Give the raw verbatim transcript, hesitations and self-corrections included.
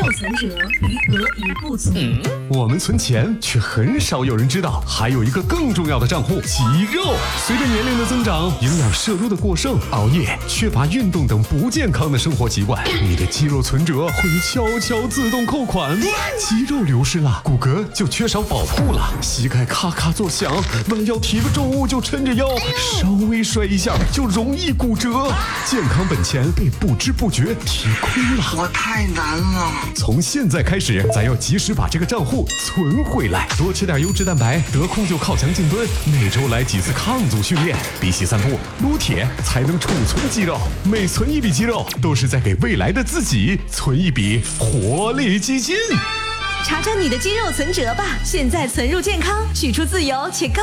存折余额已不足。 我们存钱，却很少有人知道，还有一个更重要的账户——肌肉。随着年龄的增长，营养摄入的过剩、熬夜、缺乏运动等不健康的生活习惯，你的肌肉存折会悄悄自动扣款。肌肉流失了，骨骼就缺少保护了，膝盖咔咔作响，弯腰提个重物就抻着腰，稍微摔一下就容易骨折，健康本钱被不知不觉提空了。 我太难了。 从现在开始，咱要及时把这个账户存回来，多吃点优质蛋白，得空就靠墙静蹲，每周来几次抗阻训练，比起散步、撸铁才能储存肌肉。每存一笔肌肉，都是在给未来的自己存一笔活力基金。 查查你的肌肉存折吧，现在存入健康，取出自由且高。